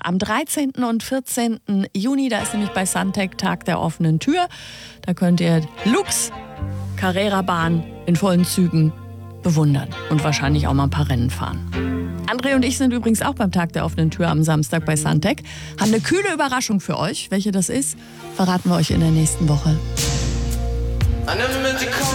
am 13. und 14. Juni, da ist nämlich bei Suntec Tag der offenen Tür. Da könnt ihr Lux Carrera-Bahn in vollen Zügen bewundern und wahrscheinlich auch mal ein paar Rennen fahren. André und ich sind übrigens auch beim Tag der offenen Tür am Samstag bei Suntec. Haben eine kühle Überraschung für euch. Welche das ist, verraten wir euch in der nächsten Woche.